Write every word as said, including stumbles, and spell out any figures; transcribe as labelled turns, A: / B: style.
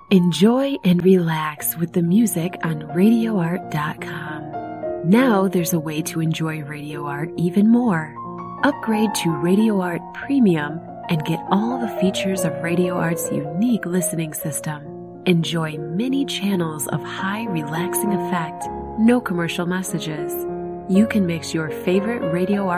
A: Enjoy and relax with the music on radio art dot com. Now there's a way to enjoy Radio Art even more. Upgrade to Radio Art Premium and get all the features of Radio Art's unique listening system. Enjoy many channels of high relaxing effect, no commercial messages. You can mix your favorite Radio Art